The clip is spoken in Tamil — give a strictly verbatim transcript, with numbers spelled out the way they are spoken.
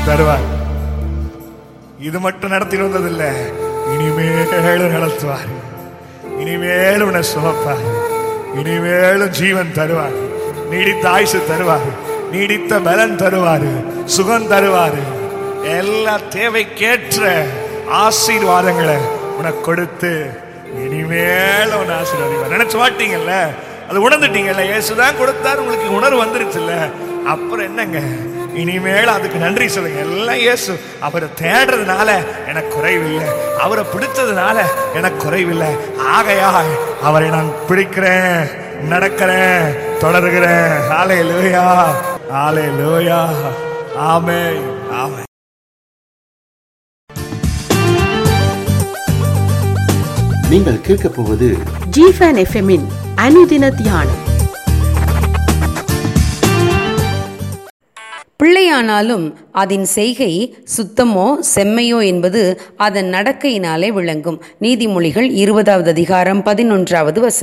தருவார். இது மட்டும் நடத்தி வந்ததில்லை, இனிமேலும் நடத்துவார். இனிமேலும் உன்னை சுமப்பார். இனிமேலும் ஜீவன் தருவார், நீடித்த ஆயுசு தருவார், நீடித்த பலன் தருவார், சுகம் தருவார். எல்லா தேவைக்கேற்ற ஆசீர்வாதங்களை உனக்கு கொடுத்து இனிமேல உன்னை ஆசீர்வாதிப்பார். நினைச்சு மாட்டீங்கல்ல, அது உணர்ந்துட்டீங்கல்ல, இயேசுதான் கொடுத்தாரு, உங்களுக்கு உணர்வு வந்துருச்சுல்ல. அப்புறம் என்னங்க, இனிமேல் அதுக்கு நன்றி சொல்லுங்க. எல்லாம் இயேசு. அவரை தேடுறதுனால எனக்கு குறைவில்லை, அவரை பிடிச்சதுனால எனக்கு குறைவில்லை. ஆகையா அவரை நான் பிடிக்கிறேன், நடக்கிறேன், தொடர்கிறேன். ஹல்லேலூயா, ஹல்லேலூயா, ஆமென், ஆமென். நீங்கள் கேட்க போவது ஜிஃபன் எஃப்எம்மின் அனுதின தியானம். பிள்ளையானாலும் அதன் செய்கை சுத்தமோ செம்மையோ என்பது அதன் நடக்கையினாலே விளங்கும். நீதிமொழிகள் இருபதாவது அதிகாரம் பதினொன்றாவது வசனம்.